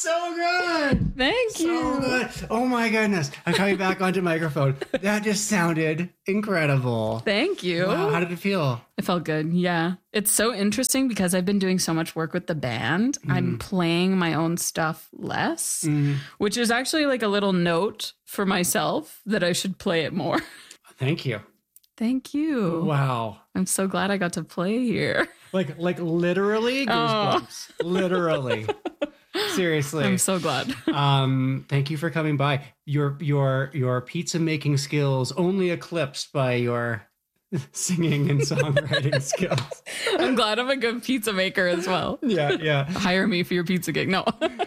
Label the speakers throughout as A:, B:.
A: So good.
B: Thank you.
A: So good. Oh my goodness. I'm coming back onto microphone. That just sounded incredible.
B: Thank you.
A: Wow, how did it feel?
B: It felt good. Yeah. It's so interesting because I've been doing so much work with the band. I'm playing my own stuff less, which is actually like a little note for myself that I should play it more.
A: Thank you.
B: Thank you.
A: Wow.
B: I'm so glad I got to play here.
A: Like literally goosebumps. Literally. Seriously.
B: I'm so glad.
A: Thank you for coming by. Your pizza making skills only eclipsed by your singing and songwriting skills.
B: I'm glad I'm a good pizza maker as well.
A: Yeah.
B: Hire me for your pizza gig. No.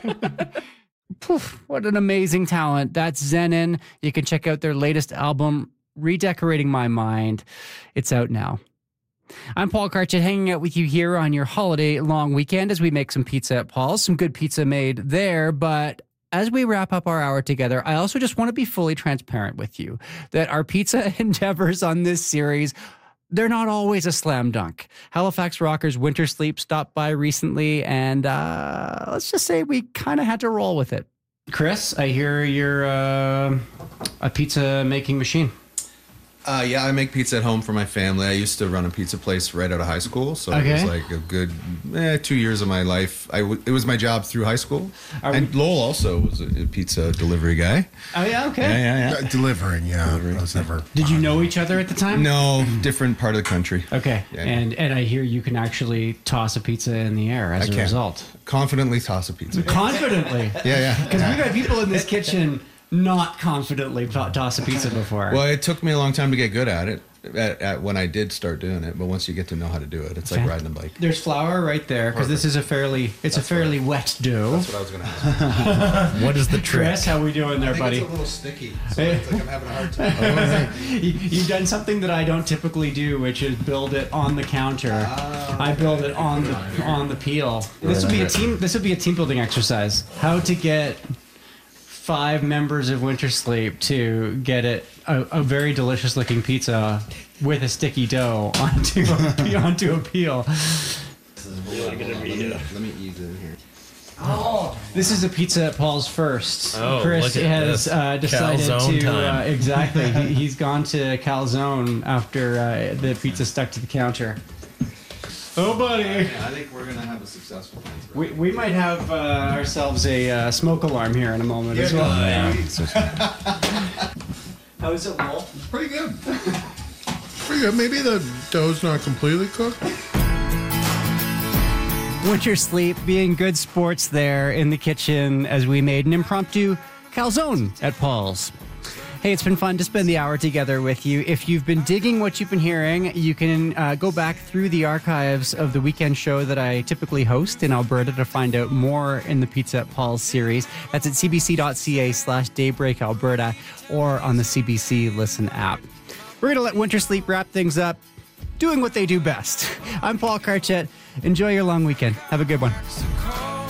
A: Poof, what an amazing talent. That's Zenon. You can check out their latest album, Redecorating My Mind. It's out now. I'm Paul Karchet, hanging out with you here on your holiday long weekend as we make some pizza at Paul's. Some good pizza made there, but as we wrap up our hour together, I also just want to be fully transparent with you that our pizza endeavors on this series, they're not always a slam dunk. Halifax Rockers Winter Sleep stopped by recently, and let's just say we kind of had to roll with it. Chris, I hear you're a pizza making machine.
C: Yeah, I make pizza at home for my family. I used to run a pizza place right out of high school, so it was like a good 2 years of my life. It was my job through high school. And Lowell also was a pizza delivery guy.
A: Oh, yeah, okay.
C: Yeah.
D: Delivering. I was never.
A: Did you know each other at the time?
C: No, different part of the country.
A: Okay.
C: Yeah.
A: And I hear you can actually toss a pizza in the air as a result.
C: Confidently toss a pizza.
A: Confidently?
C: Yeah.
A: Because we've got people in this kitchen not confidently toss a pizza before.
C: Well, it took me a long time to get good at it at when I did start doing it, but once you get to know how to do it, it's like riding a bike.
A: There's flour right there because this is a fairly wet dough.
C: That's what I was going to ask.
D: What is the trick?
A: Chris, how we doing there, buddy?
C: It's a little sticky, so it's like I'm having a hard time.
A: You've done something that I don't typically do, which is build it on the counter. I build it on the peel. This would be a team. This would be a team building exercise. How to get 5 members of Winter Sleep to get a very delicious looking pizza with a sticky dough onto a peel.
C: Let me ease in here.
A: Oh, this is a pizza at Paul's first.
D: Oh,
A: Chris
D: look at
A: has decided
D: Calzone
A: to
D: time.
A: exactly. He's gone to Calzone after the pizza stuck to the counter. Oh, buddy.
C: I think we're going to have a successful one.
A: We might have ourselves a smoke alarm here in a moment as well. How is it, Wolf?
D: Pretty good. Pretty good. Maybe the dough's not completely cooked.
A: Winter Sleep being good sports there in the kitchen as we made an impromptu calzone at Paul's. Hey, it's been fun to spend the hour together with you. If you've been digging what you've been hearing, you can go back through the archives of the weekend show that I typically host in Alberta to find out more in the Pizza at Paul's series. That's at cbc.ca/Daybreak Alberta or on the CBC Listen app. We're going to let Winter Sleep wrap things up, doing what they do best. I'm Paul Karchet. Enjoy your long weekend. Have a good one.